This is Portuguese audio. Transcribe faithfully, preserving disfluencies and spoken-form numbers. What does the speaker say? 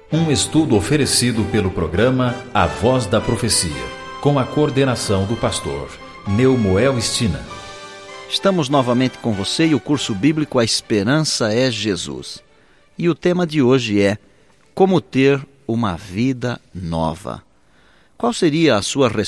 Um estudo oferecido pelo programa A Voz da Profecia, com a coordenação do pastor Neumoel Stina. Estamos novamente com você e o curso bíblico A Esperança é Jesus. E o tema de hoje é Como ter uma vida nova. Qual seria a sua resposta